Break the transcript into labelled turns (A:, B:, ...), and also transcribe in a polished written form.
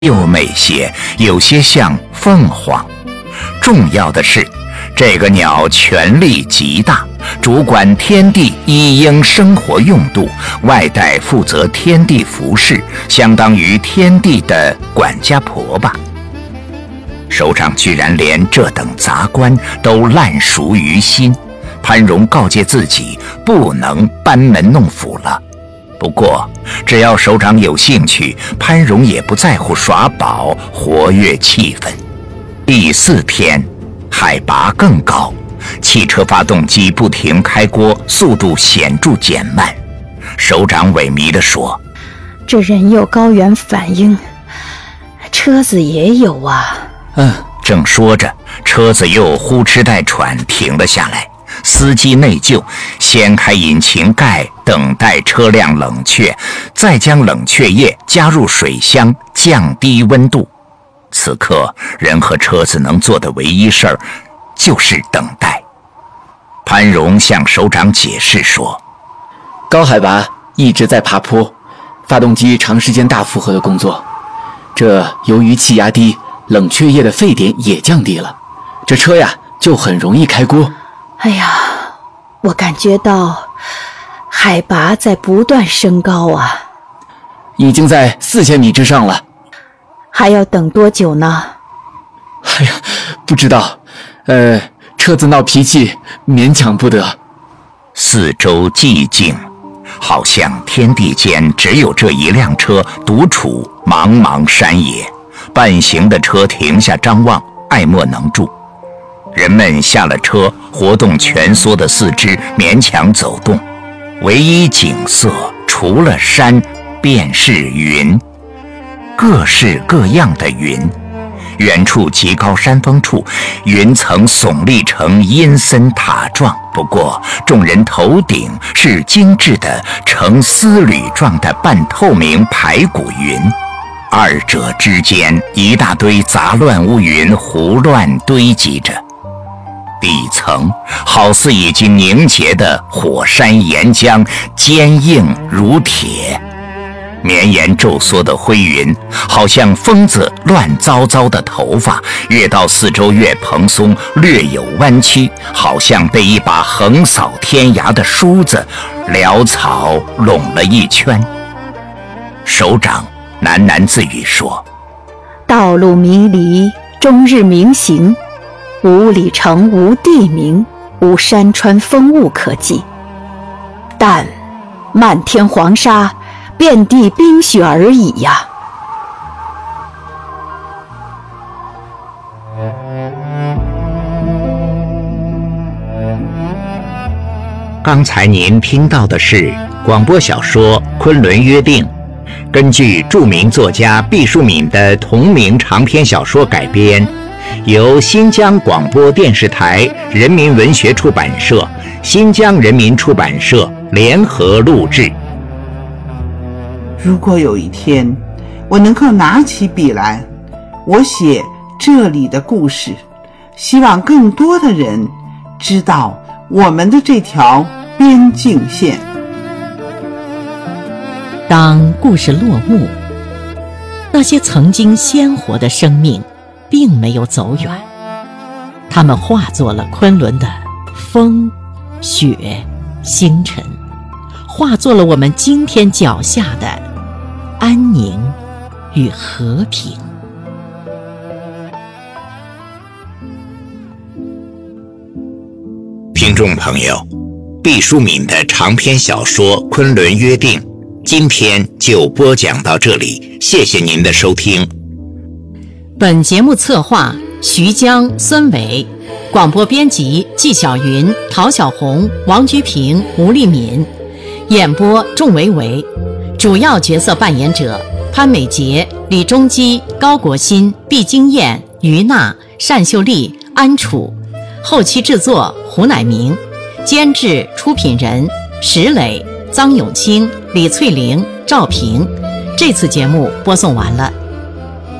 A: 又美些，有些像凤凰。重要的是，这个鸟权力极大，主管天地一应生活用度，外带负责天地服饰，相当于天地的管家婆吧。首长居然连这等杂官都烂熟于心，潘荣告诫自己不能班门弄斧了。不过只要首长有兴趣，潘荣也不在乎耍宝，活跃气氛。第4天，海拔更高，汽车发动机不停开锅，速度显著减慢。首长萎靡地说：“
B: 这人有高原反应，车子也有啊。”
A: 正说着，车子又呼哧带喘停了下来。司机内疚，掀开引擎盖，等待车辆冷却，再将冷却液加入水箱，降低温度。此刻，人和车子能做的唯一事儿，就是等待。潘荣向首长解释说：“
C: 高海拔一直在爬坡，发动机长时间大负荷的工作，这由于气压低，冷却液的沸点也降低了，这车呀就很容易开锅。”
B: 哎呀，我感觉到海拔在不断升高啊，
C: 已经在4000米之上了。
B: 还要等多久呢？
C: 哎呀，不知道，车子闹脾气，勉强不得。
A: 四周寂静，好像天地间只有这一辆车独处茫茫山野。半行的车停下张望，爱莫能助。人们下了车，活动蜷缩的四肢，勉强走动。唯一景色除了山，便是云，各式各样的云。远处极高山峰处，云层耸立成阴森塔状，不过众人头顶是精致的呈丝缕状的半透明排骨云。二者之间，一大堆杂乱乌云胡乱堆积着。底层好似已经凝结的火山岩浆，坚硬如铁。绵延皱缩的灰云，好像疯子乱糟糟的头发，越到四周越蓬松，略有弯曲，好像被一把横扫天涯的梳子潦草拢了一圈。首长喃喃自语说：“
B: 道路迷离，终日冥行，无里程，无地名，无山川风物可记。但漫天黄沙，遍地冰雪而已呀。”
A: 刚才您听到的是广播小说《昆仑约定》，根据著名作家毕淑敏的同名长篇小说改编，由新疆广播电视台人民文学出版社、新疆人民出版社联合录制。
D: 如果有一天我能够拿起笔来，我写这里的故事，希望更多的人知道我们的这条边境线。
E: 当故事落幕，那些曾经鲜活的生命并没有走远，它们化作了昆仑的风、雪、星辰，化作了我们今天脚下的安宁与和平。
A: 听众朋友，毕淑敏的长篇小说《昆仑约定》今天就播讲到这里，谢谢您的收听。
E: 本节目策划徐江、孙伟，广播编辑纪晓云、陶小红、王居平、吴丽敏，演播仲维维，主要角色扮演者潘美杰、李中基、高国新、毕金燕、于娜、单秀丽、安楚，后期制作胡乃明，监制出品人石磊、臧永清、李翠玲、赵平。这次节目播送完了。